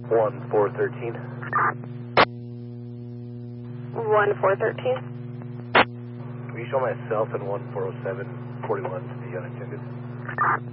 1413. 1413. Will you show myself and 1407 41 to be unattended?